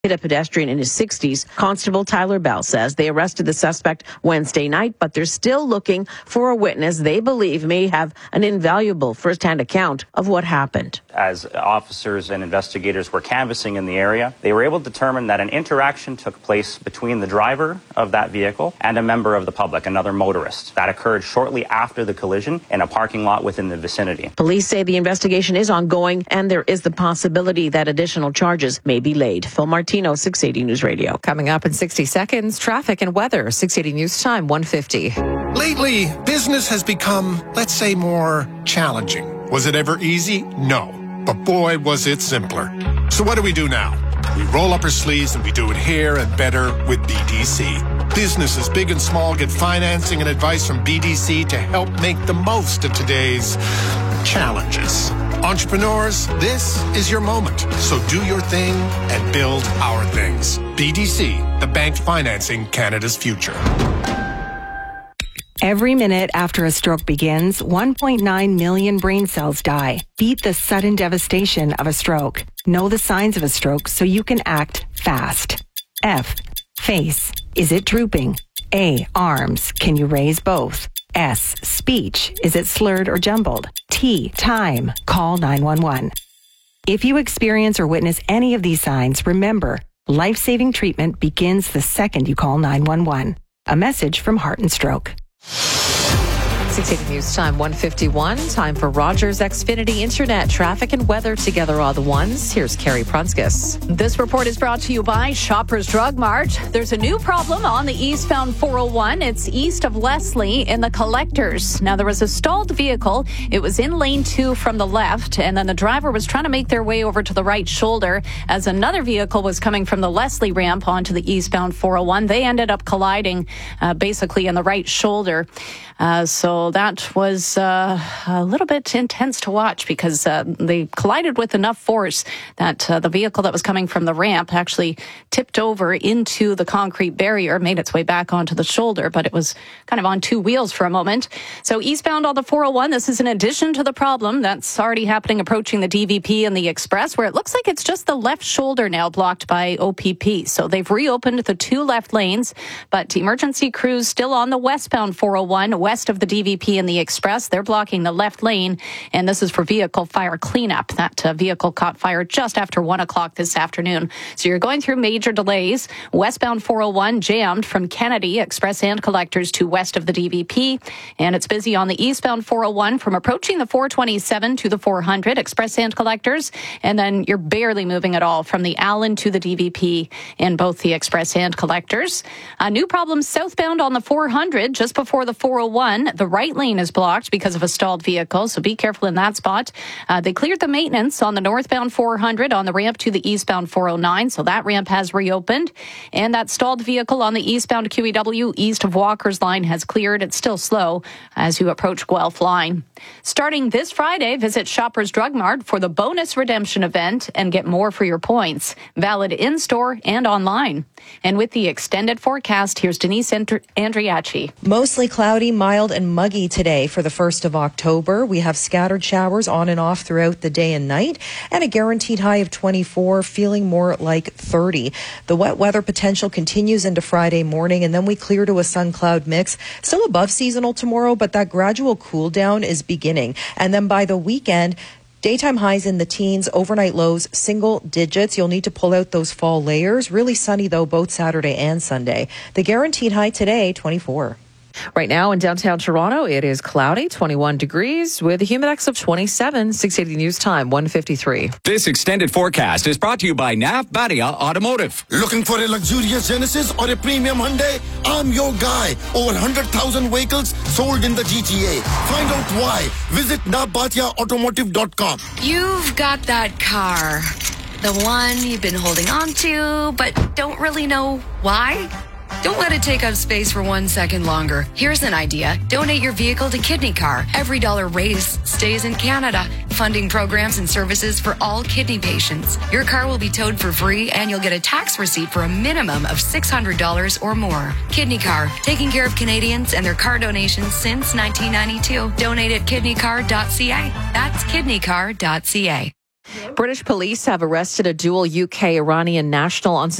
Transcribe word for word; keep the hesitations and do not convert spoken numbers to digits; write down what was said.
hit a pedestrian in his sixties. Constable Tyler Bell says they arrested the suspect Wednesday night, but they're still looking for a witness they believe may have an invaluable first-hand account of what happened. As officers and investigators were canvassing in the area, they were able to determine that an interaction took place between the driver of that vehicle and a member of the public, another motorist. That occurred shortly after the collision in a parking lot within the vicinity. Police say the investigation is ongoing and there is the possibility that additional charges may be laid. Phil Martin, six eighty News Radio. Coming up in sixty seconds, traffic and weather. six eighty News Time, one fifty. Lately, business has become, let's say, more challenging. Was it ever easy? No. But boy, was it simpler. So what do we do now? We roll up our sleeves and we do it here and better with B D C. Businesses big and small get financing and advice from B D C to help make the most of today's challenges. Entrepreneurs, this is your moment. So do your thing and build our things. B D C, the bank financing Canada's future. Every minute after a stroke begins, one point nine million brain cells die. Beat the sudden devastation of a stroke. Know the signs of a stroke so you can act fast. F. Face. Is it drooping? A. Arms. Can you raise both? S. Speech. Is it slurred or jumbled? T. Time. Call nine one one. If you experience or witness any of these signs, remember, life-saving treatment begins the second you call nine one one. A message from Heart and Stroke. six eighty News Time, one fifty-one. Time for Rogers Xfinity Internet. Traffic and weather together are the ones. Here's Carrie Prunskis. This report is brought to you by Shoppers Drug Mart. There's a new problem on the eastbound four oh one. It's east of Leslie in the collectors. Now, there was a stalled vehicle. It was in lane two from the left, and then the driver was trying to make their way over to the right shoulder as another vehicle was coming from the Leslie ramp onto the eastbound four oh one. They ended up colliding uh, basically in the right shoulder. Uh, so that was uh, a little bit intense to watch because uh, they collided with enough force that uh, the vehicle that was coming from the ramp actually tipped over into the concrete barrier, made its way back onto the shoulder, but it was kind of on two wheels for a moment. So eastbound on the four oh one, this is in addition to the problem that's already happening approaching the D V P and the Express, where it looks like it's just the left shoulder now blocked by O P P. So they've reopened the two left lanes, but emergency crews still on the westbound four oh one, west of the D V P and the Express. They're blocking the left lane, and this is for vehicle fire cleanup. That uh, vehicle caught fire just after one o'clock this afternoon. So you're going through major delays. Westbound four oh one jammed from Kennedy, Express and Collectors, to west of the D V P, and it's busy on the eastbound four oh one from approaching the four twenty-seven to the four hundred, Express and Collectors, and then you're barely moving at all from the Allen to the D V P in both the Express and Collectors. A new problem southbound on the four hundred just before the four oh one. The right lane is blocked because of a stalled vehicle, so be careful in that spot. Uh, they cleared the maintenance on the northbound four hundred on the ramp to the eastbound four oh nine, so that ramp has reopened. And that stalled vehicle on the eastbound Q E W east of Walker's line has cleared. It's still slow as you approach Guelph line. Starting this Friday, visit Shoppers Drug Mart for the bonus redemption event and get more for your points. Valid in-store and online. And with the extended forecast, here's Denise Andri- Andriachi. Mostly cloudy, mild and muggy today for the first of October. We have scattered showers on and off throughout the day and night, and a guaranteed high of twenty-four, feeling more like thirty. The wet weather potential continues into Friday morning, and then we clear to a sun-cloud mix. Still above seasonal tomorrow, but that gradual cool down is beginning. And then by the weekend, daytime highs in the teens, overnight lows single digits. You'll need to pull out those fall layers. Really sunny, though, both Saturday and Sunday. The guaranteed high today, twenty-four. Right now in downtown Toronto, it is cloudy, twenty-one degrees, with a humidex of twenty-seven. six eighty News Time, one fifty-three. This extended forecast is brought to you by N A F Badia Automotive. Looking for a luxurious Genesis or a premium Hyundai? I'm your guy. Over one hundred thousand vehicles sold in the G T A. Find out why. Visit nabatia automotive dot com. You've got that car. The one you've been holding on to, but don't really know why? Don't let it take up space for one second longer. Here's an idea. Donate your vehicle to Kidney Car. Every dollar raised stays in Canada, funding programs and services for all kidney patients. Your car will be towed for free, and you'll get a tax receipt for a minimum of six hundred dollars or more. Kidney Car, taking care of Canadians and their car donations since nineteen ninety-two. Donate at kidney car dot c a. That's kidney car dot c a. British police have arrested a dual U K Iranian national on